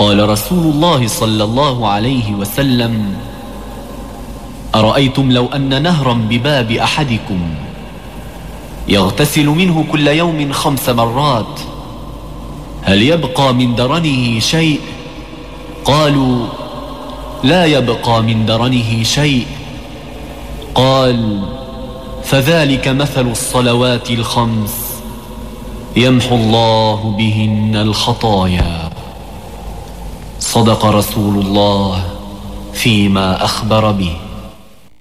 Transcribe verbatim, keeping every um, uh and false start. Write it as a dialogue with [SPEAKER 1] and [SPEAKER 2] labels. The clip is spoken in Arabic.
[SPEAKER 1] قال رسول الله صلى الله عليه وسلم: أرأيتم لو أن نهرا بباب أحدكم يغتسل منه كل يوم خمس مرات هل يبقى من درنه شيء؟ قالوا: لا يبقى من درنه شيء. قال: فذلك مثل الصلوات الخمس يمحو الله بهن الخطايا. صدق رسول الله فيما أخبر به.